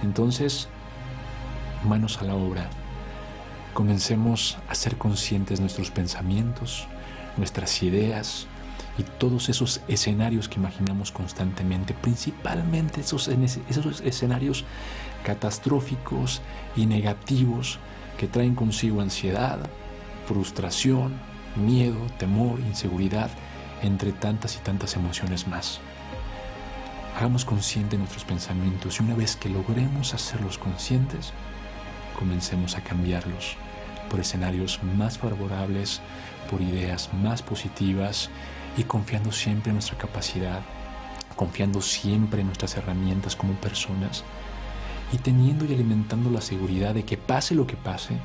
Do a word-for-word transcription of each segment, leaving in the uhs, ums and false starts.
Entonces, manos a la obra. Comencemos a ser conscientes de nuestros pensamientos, nuestras ideas y todos esos escenarios que imaginamos constantemente, principalmente esos, esos escenarios catastróficos y negativos que traen consigo ansiedad, frustración, miedo, temor, inseguridad, entre tantas y tantas emociones más. Hagamos conscientes nuestros pensamientos y una vez que logremos hacerlos conscientes, comencemos a cambiarlos por escenarios más favorables, por ideas más positivas y confiando siempre en nuestra capacidad, confiando siempre en nuestras herramientas como personas y teniendo y alimentando la seguridad de que pase lo que pase,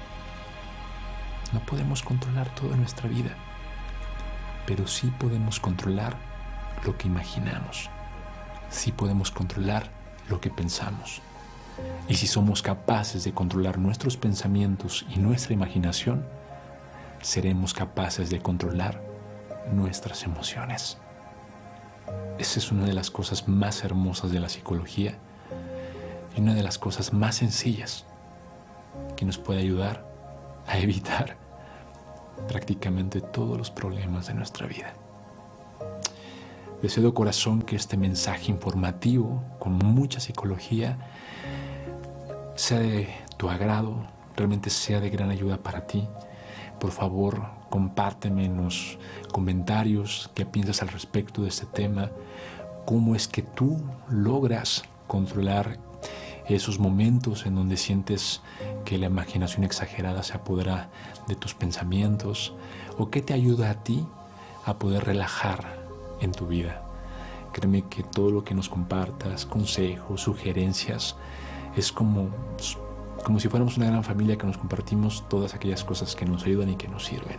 no podemos controlar toda nuestra vida, pero sí podemos controlar lo que imaginamos, sí podemos controlar lo que pensamos. Y si somos capaces de controlar nuestros pensamientos y nuestra imaginación, seremos capaces de controlar nuestras emociones. Esa es una de las cosas más hermosas de la psicología y una de las cosas más sencillas que nos puede ayudar a evitar prácticamente todos los problemas de nuestra vida. Deseo de corazón que este mensaje informativo con mucha psicología sea de tu agrado, realmente sea de gran ayuda para ti. Por favor, compárteme en los comentarios qué piensas al respecto de este tema, cómo es que tú logras controlar esos momentos en donde sientes que la imaginación exagerada se apodera de tus pensamientos, o qué te ayuda a ti a poder relajar en tu vida. Créeme que todo lo que nos compartas, consejos, sugerencias, es como, como si fuéramos una gran familia que nos compartimos todas aquellas cosas que nos ayudan y que nos sirven.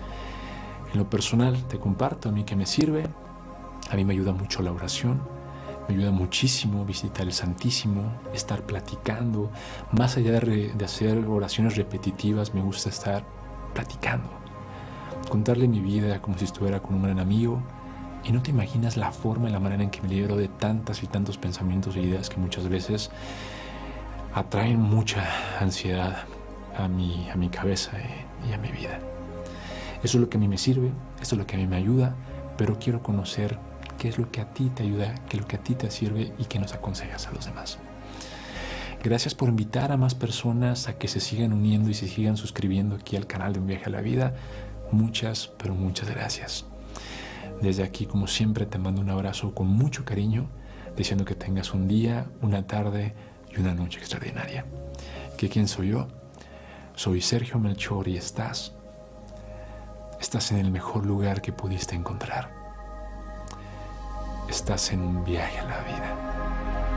En lo personal te comparto a mí que me sirve. A mí me ayuda mucho la oración, me ayuda muchísimo visitar el Santísimo, estar platicando. Más allá de, re, de hacer oraciones repetitivas, me gusta estar platicando, contarle mi vida como si estuviera con un gran amigo. Y no te imaginas la forma y la manera en que me libero de tantas y tantos pensamientos e ideas que muchas veces atraen mucha ansiedad a mi, a mi cabeza y a mi vida. Eso es lo que a mí me sirve, eso es lo que a mí me ayuda, pero quiero conocer qué es lo que a ti te ayuda, qué es lo que a ti te sirve y qué nos aconsejas a los demás. Gracias por invitar a más personas a que se sigan uniendo y se sigan suscribiendo aquí al canal de Un Viaje a la Vida. Muchas, pero muchas gracias. Desde aquí, como siempre, te mando un abrazo con mucho cariño, deseando que tengas un día, una tarde y una noche extraordinaria. ¿Que quién soy yo? Soy Sergio Melchor y estás, estás en el mejor lugar que pudiste encontrar. Estás en un viaje a la vida.